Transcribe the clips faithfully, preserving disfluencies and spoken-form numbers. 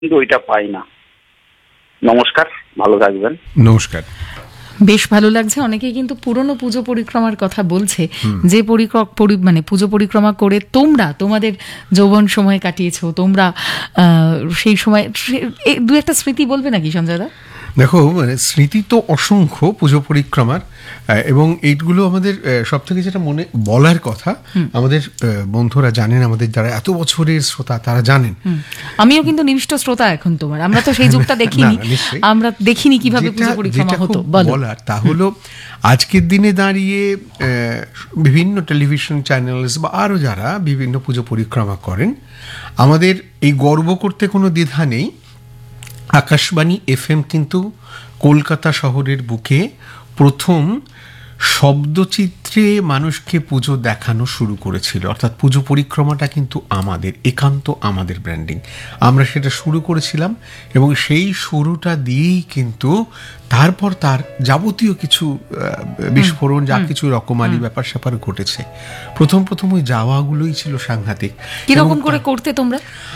কিন্তু ওইটা পাই না। নমস্কার, ভালো থাকবেন। নমস্কার। বেশ ভালো লাগছে। অনেকেই কিন্তু পুরনো পুজো পরিক্রমার কথা বলছে, যে পরিক্রমা মানে পুজো পরিক্রমা করে তোমরা তোমাদের যৌবন সময় কাটিয়েছো, তোমরা সেই সময় দু একটা স্মৃতি বলবে নাকি সঞ্জয় দা? দেখো, মানে স্মৃতি তো অসংখ্য পুজো পরিক্রমার, এবং এইগুলো আমাদের সব থেকে যেটা মনে বলার কথা, আমাদের বন্ধুরা জানেন, আমাদের যারা এত বছরের শ্রোতা তারা জানেন। আমিও কিন্তু নিবিষ্ট শ্রোতা এখন তোমার। আমরা তো সেই যুগটা দেখিনি, আমরা দেখিনি কিভাবে পুজো পরিক্রমা হতো। বলার তা হলো, আজকের দিনে দাঁড়িয়ে বিভিন্ন টেলিভিশন চ্যানেলস বা আরও যারা বিভিন্ন পুজো পরিক্রমা করেন, আমাদের এই গর্ব করতে কোনো দ্বিধা নেই। আকাশবাণী এফএম কিন্তু কলকাতা শহরের বুকে প্রথম শব্দচিত্রে মানুষকে পুজো দেখানো শুরু করেছিল। অর্থাৎ পুজো পরিক্রমাটা কিন্তু আমাদের, একান্ত আমাদের ব্র্যান্ডিং। আমরা সেটা শুরু করেছিলাম, এবং সেই শুরুটা দিয়েই কিন্তু তারপর তার যাবতীয় কিছু বিস্ফোরণ, যা কিছু রকমারি ব্যাপার স্যাপার ঘটেছে। প্রথম প্রথম ওই যাওয়াগুলোই ছিল সাংঘাতিক। কিরকম করে করতে তোমরা?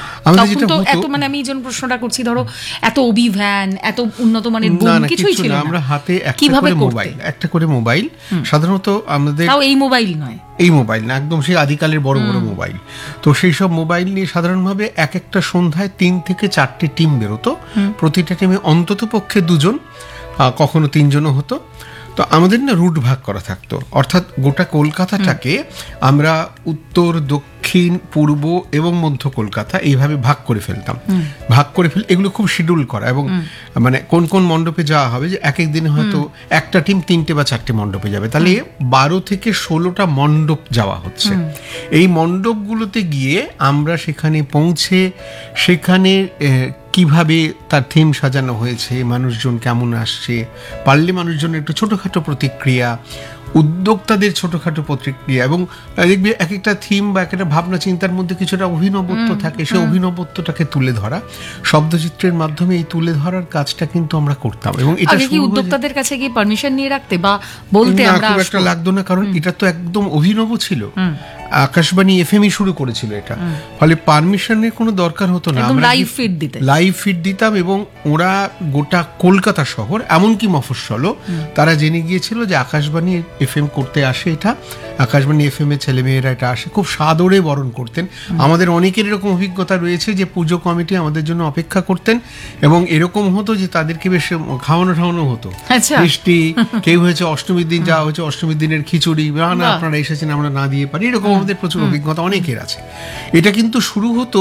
মানে আমি এই জন্য প্রশ্নটা করছি, ধরো এত অভিভ্যান, এত উন্নত মানের বুম কিছুই ছিল না। আমরা হাতে একটা করে মোবাইল, একটা করে মোবাইল সাধারণত আমাদের, তাও এই মোবাইল নয়, এই মোবাইল না, একদম সেই আদিকালের বড় বড় মোবাইল। তো সেই সব মোবাইল নিয়ে সাধারণভাবে এক একটা সন্ধ্যায় তিন থেকে চারটি টিম বেরোতো। প্রতিটা টিমে অন্তত পক্ষে দুজন, কখনো তিনজনও হতো। তো আমাদের না রুট ভাগ করা থাকতো, অর্থাৎ গোটা কলকাতাটাকে আমরা উত্তর, দক্ষিণ, পূর্ব এবং মধ্য কলকাতা এইভাবে ভাগ করে ফেলতাম। ভাগ করে ফেল এগুলো খুব শিডিউল করা, এবং মানে কোন কোন মণ্ডপে যাওয়া হবে, যে এক এক দিনে হয়তো একটা টিম তিনটে বা চারটে মণ্ডপে যাবে, তাহলে বারো থেকে ষোলোটা মণ্ডপ যাওয়া হচ্ছে। এই মণ্ডপগুলোতে গিয়ে আমরা সেখানে পৌঁছে, সেখানে কিভাবে তার থিম সাজানো হয়েছে, মানুষজন কেমন আসছে, পারলে মানুষজনের একটু ছোটোখাটো প্রতিক্রিয়া, উদ্যোক্তাদের ছোটোখাটো প্রতিক্রিয়া, এবং দেখবে এক একটা থিম বা এক একটা ভাবনা চিন্তার মধ্যে কিছুটা অভিনবত্ব থাকে, সেই অভিনবত্বটাকে তুলে ধরা শব্দচিত্রের মাধ্যমে, এই তুলে ধরার কাজটা কিন্তু আমরা করতাম। এবং এটা কি উদ্যোক্তাদের কাছে গিয়ে পারমিশন নিয়ে রাখতে বা বলতে আমরা খুব একটা লাগতো না, কারণ এটা তো একদম অভিনব ছিল। আকাশবাণী এফএমই শুরু করেছিল এটা, ফলে পারমিশনের কোনো দরকার হতো না। আমরা লাইভ ফিড দিতাম লাইভ ফিড দিতাম এবং ওরা গোটা কলকাতা শহর, এমনকি মফস্বলও, তারা জেনে গিয়েছিল যে আকাশবাণী এফএম করতে আসে এটা, আকাশবাণী এফএম এর ছেলেমেয়েরা এটা আসে, খুব সাদরে বরণ করতেন। আমাদের অনেকের এরকম অভিজ্ঞতা রয়েছে যে পুজো কমিটি আমাদের জন্য অপেক্ষা করতেন, এবং এরকম হতো যে তাদেরকে বেশ খাওয়ানো ঠাওয়ানো হতো, মিষ্টি, কেউ হয়েছে অষ্টমীর দিন যাওয়া হয়েছে অষ্টমীর দিনের খিচুড়ি, না আপনারা এসেছেন আমরা না দিয়ে পারি, এরকম আমাদের প্রচুর অভিজ্ঞতা অনেকের আছে। এটা কিন্তু শুরু হতো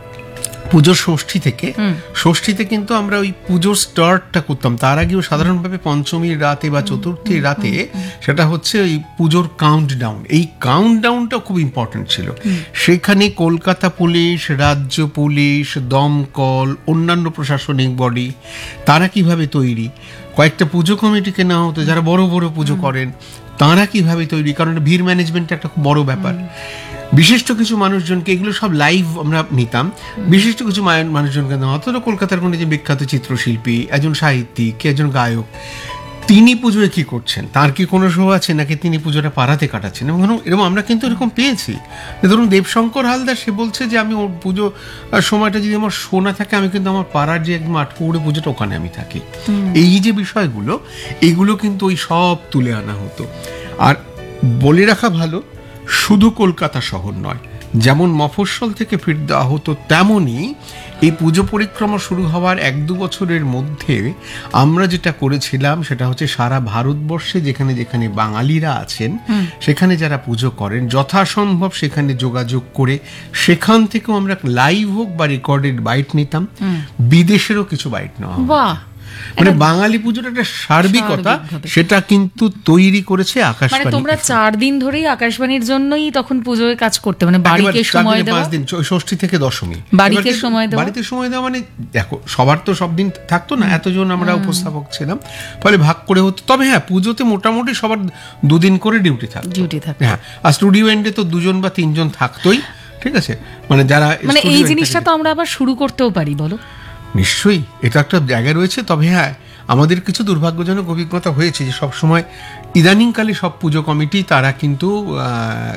পুজোর ষষ্ঠী থেকে। ষষ্ঠীতে কিন্তু আমরা ওই পুজোর স্টার্টটা করতাম, তার আগেও সাধারণভাবে পঞ্চমীর রাতে বা চতুর্থীর রাতে সেটা হচ্ছে ওই পুজোর কাউন্ট ডাউন। এই কাউন্ট ডাউনটা খুব ইম্পর্টেন্ট ছিল। সেখানে কলকাতা পুলিশ, রাজ্য পুলিশ, দমকল, অন্যান্য প্রশাসনিক বডি, তারা কিভাবে তৈরি, কয়েকটা পুজো কমিটিকে নেওয়া হতো যারা বড় বড় পুজো করেন, তারা কিভাবে তৈরি, কারণ ভিড় ম্যানেজমেন্টটা একটা খুব বড় ব্যাপার। বিশিষ্ট কিছু মানুষজনকে, এগুলো সব লাইভ আমরা নিতাম, বিশিষ্ট কিছু মানুষজনকে নেওয়া হতো। কলকাতার কোনো যে বিখ্যাত চিত্রশিল্পী, একজন সাহিত্যিক, একজন গায়ক, তিনি পুজোয় কি করছেন, তার কি কোনো শো আছে, নাকি তিনি পুজোটা পাড়াতে কাটাচ্ছেন, এবং এরকম আমরা কিন্তু এরকম পেয়েছি। ধরুন দেবশঙ্কর হালদার, সে বলছে যে আমি ওর পুজো সময়টা যদি আমার শো না থাকে, আমি কিন্তু আমার পাড়ার যে একদম আটপুকুরে পুজোটা, ওখানে আমি থাকি। এই যে বিষয়গুলো, এগুলো কিন্তু ওই সব তুলে আনা হতো। আর বলে রাখা ভালো, শুধু কলকাতা শহর নয়, যেমন মফস্বল থেকে ফিড দেওয়া হতো, তেমনই এই পুজো পরিক্রমা শুরু হওয়ার এক দু বছরের মধ্যে আমরা যেটা করেছিলাম সেটা হচ্ছে সারা ভারতবর্ষে যেখানে যেখানে বাঙালিরা আছেন, সেখানে যারা পুজো করেন, যথাসম্ভব সেখানে যোগাযোগ করে সেখান থেকেও আমরা লাইভ হোক বা রেকর্ডেড বাইট নিতাম। বিদেশেরও কিছু বাইট নেওয়া হতো। মানে বাঙালি পুজোর একটা সার্বিকতা, সেটা কিন্তু তৈরি করেছে আকাশবাণী। মানে তোমরা চার দিন ধরেই আকাশবাণীর জন্যই তখন পুজোয় কাজ করতে, মানে বাড়িকে সময় দেওয়া, পাঁচ দিন, ষষ্ঠী থেকে দশমী বাড়িতে সময় দেওয়া, বাড়িতে সময় দেওয়া। মানে দেখো, সবার তো সব দিন থাকতো না, এতজন আমরা উপস্থাপক ছিলাম, ফলে ভাগ করে হতো। তবে হ্যাঁ, পুজোতে মোটামুটি সবার দুদিন করে ডিউটি থাকতো, ডিউটি থাকতো। হ্যাঁ, আর স্টুডিও এন্ডে তো দুজন বা তিনজন থাকতোই, ঠিক আছে। মানে যারা, মানে এই জিনিসটা তো আমরা আবার শুরু করতেও পারি, বলো। নিশ্চয়ই এটা একটা জায়গা রয়েছে। তবে হ্যাঁ, আমাদের কিছু দুর্ভাগ্যজনক অভিজ্ঞতা হয়েছে যে সবসময় ইদানিংকালে সব পুজো কমিটি তারা কিন্তু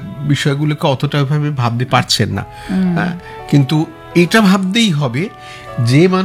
বিষয়গুলোকে অতটা ভাবে ভাবতে পারছেন না। কিন্তু এটা ভাবতেই হবে যে